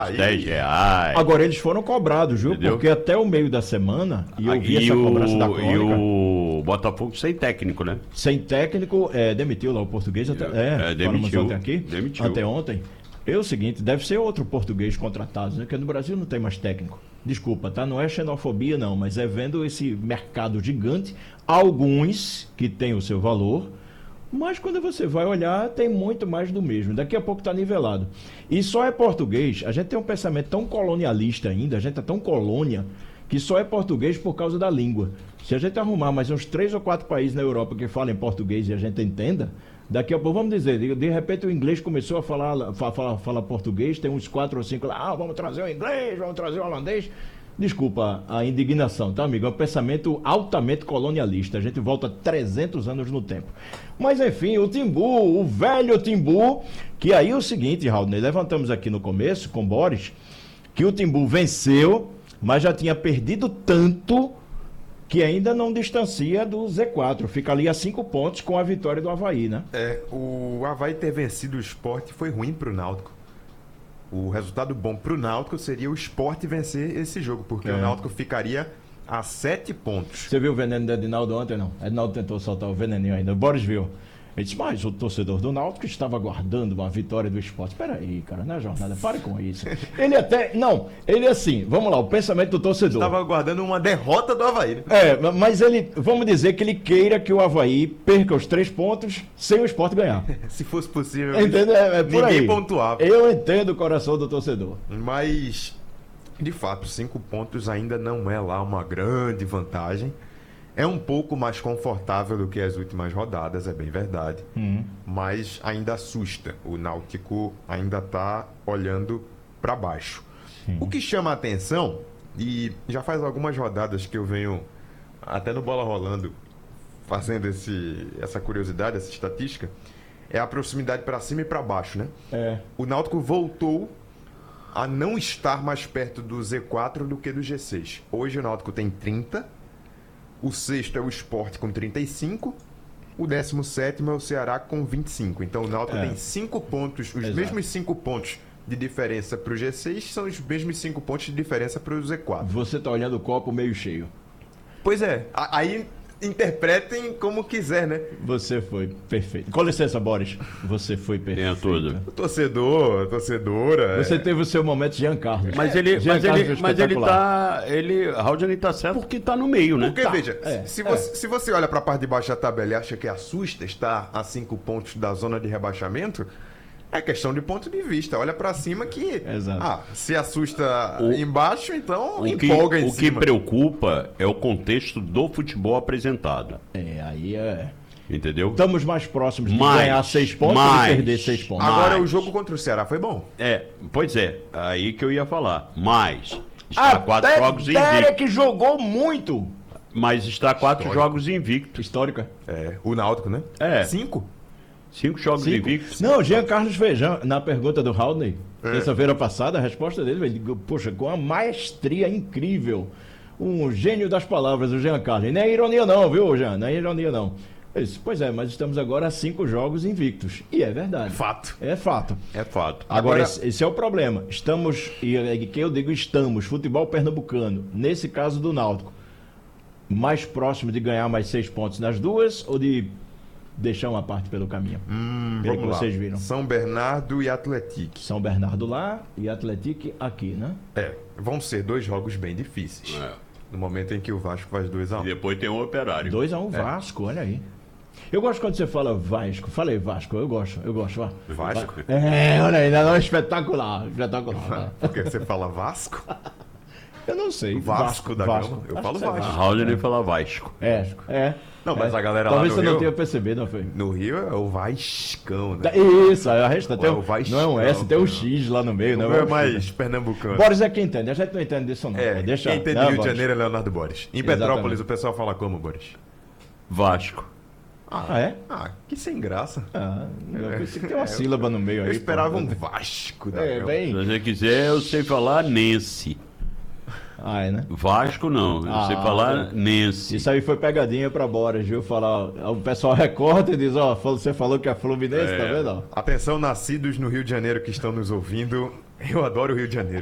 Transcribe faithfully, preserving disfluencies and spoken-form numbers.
Aí, dez reais. Agora, eles foram cobrados, viu? Entendeu? Porque até o meio da semana, e eu vi e essa o, cobrança da E crônica, o Botafogo sem técnico, né? sem técnico, é, demitiu lá o português, até, é, É, demitiu, falamos ontem aqui, demitiu. anteontem. É o seguinte, deve ser outro português contratado, né? Porque no Brasil não tem mais técnico. Desculpa, tá? Não é xenofobia, não, mas é vendo esse mercado gigante, alguns que têm o seu valor, mas quando você vai olhar, tem muito mais do mesmo. Daqui a pouco está nivelado. E só é português, a gente tem um pensamento tão colonialista ainda, a gente é tão colônia, que só é português por causa da língua. Se a gente arrumar mais uns três ou quatro países na Europa que falem português e a gente entenda, daqui a pouco, vamos dizer, de, de repente o inglês começou a falar, fa- falar, falar português, tem uns quatro ou cinco lá, ah, vamos trazer o inglês, vamos trazer o holandês. Desculpa a indignação, tá, amigo? É um pensamento altamente colonialista. A gente volta trezentos anos no tempo. Mas, enfim, o Timbu, o velho Timbu, que aí é o seguinte, Raul, levantamos aqui no começo, com Boris, que o Timbu venceu, mas já tinha perdido tanto que ainda não distancia do Z quatro. Fica ali a cinco pontos com a vitória do Avaí, né? É, o Avaí ter vencido o Sport foi ruim pro Náutico. O resultado bom pro Náutico seria o Sport vencer esse jogo, porque É. o Náutico ficaria a sete pontos. Você viu o veneno do Edinaldo ontem, não? Edinaldo tentou soltar o veneninho ainda. O Boris viu. Ele disse, mas o torcedor do Náutico estava aguardando uma vitória do Sport. Espera aí, cara, não é jornada, pare com isso. Ele até, não, ele assim, vamos lá, o pensamento do torcedor. Estava aguardando uma derrota do Avaí, né? É, mas ele, vamos dizer que ele queira que o Avaí perca os três pontos sem o Sport ganhar. Se fosse possível, Entendeu? É, é por ninguém aí. pontuava. Eu entendo o coração do torcedor. Mas, de fato, cinco pontos ainda não é lá uma grande vantagem. É um pouco mais confortável do que as últimas rodadas, é bem verdade. Hum. Mas ainda assusta. O Náutico ainda está olhando para baixo. Sim. O que chama a atenção, e já faz algumas rodadas que eu venho até no Bola Rolando fazendo esse, essa curiosidade, essa estatística, é a proximidade para cima e para baixo, né? É. O Náutico voltou a não estar mais perto do Z quatro do que do G seis. Hoje o Náutico tem trinta, o sexto é o Sport com trinta e cinco, o décimo sétimo é o Ceará com vinte e cinco. Então o Náutico É. tem cinco pontos, os Exato. mesmos cinco pontos de diferença para o G seis são os mesmos cinco pontos de diferença para o Z quatro. Você tá olhando o copo meio cheio. Pois é, a- aí interpretem como quiser, né? Você foi perfeito. Com licença, Boris. Você foi perfeito. Tenha tudo. O torcedor, a torcedora... Você é... teve o seu momento Jean Carlos. Mas ele, Jean mas Carlos ele, mas ele espetacular. tá. Ele, Raul tá certo porque tá no meio, né? Porque, veja, é, se, é. Você, se você olha para a parte de baixo da tabela e acha que assusta estar a cinco pontos da zona de rebaixamento, é questão de ponto de vista. Olha para cima que... Exato. Ah, se assusta O- embaixo, então O que, empolga em o que cima. preocupa é o contexto do futebol apresentado. É, aí é. Entendeu? Estamos mais próximos de Mais, ganhar seis pontos ou mais. de perder seis pontos. Agora, Mas- o jogo contra o Ceará foi bom. É, pois é, aí que eu ia falar. Mas está quatro Até jogos invictos. Derek jogou muito. Mas está quatro Histórico. jogos invictos. Histórica. É, o Náutico, né? É. Cinco? Cinco jogos Cinco. invictos. Não, Jean Carlos Feijão, na pergunta do Haldney, É. terça-feira passada, a resposta dele, ele disse, poxa, com uma maestria incrível. Um gênio das palavras, o Jean Carlos. E não é ironia não, viu, Jean? Não é ironia não. Eu disse, pois é, mas estamos agora a cinco jogos invictos. E é verdade. Fato. É fato. É fato. Agora, Agora- esse, esse é o problema. Estamos, e é que eu digo estamos, futebol pernambucano, nesse caso do Náutico, mais próximo de ganhar mais seis pontos nas duas ou de deixar uma parte pelo caminho? Hum, Pelo que vamos lá. vocês viram. São Bernardo e Atlético. São Bernardo lá e Atlético aqui, né? É, vão ser dois jogos bem difíceis. É. No momento em que o Vasco faz dois a E um. depois tem o Operário. dois a um Vasco, olha aí. Eu gosto quando você fala Vasco. Falei Vasco, eu gosto, eu gosto. Vá. Vasco? É, olha aí, ainda não é espetacular. Espetacular. Porque você fala Vasco? Eu não sei. Vasco da Gama. Eu Acho falo que é Vasco. Raul nem fala Vasco. É, é. Não, mas É. a galera lá Talvez no você não Rio- tenha percebido, não foi? No Rio é o Vascão, né? Isso, a resta tem Ué, um, o Vasco, não é um S, tem um não. X lá no meio, Não não é um X. mais pernambucano. Boris é quem entende, a gente não entende disso não. É, Deixa, quem entende né, Rio de Boris? Janeiro é Leonardo Boris. Em Exatamente. Petrópolis o pessoal fala como, Boris? Vasco. Ah, é? Ah, que sem graça. Ah, eu pensei que tem uma sílaba no meio aí. Eu esperava pô. um Vasco da É, Gama. bem... Se você quiser, eu sei falar Nense. Ah, é, né? Vasco não, eu Ah, sei falar tá. Nense. Isso aí foi pegadinha pra Boris, viu? Falar, o pessoal recorta e diz, ó, você falou que é Fluminense, É. tá vendo? ó? Atenção, nascidos no Rio de Janeiro que estão nos ouvindo. Eu adoro o Rio de Janeiro.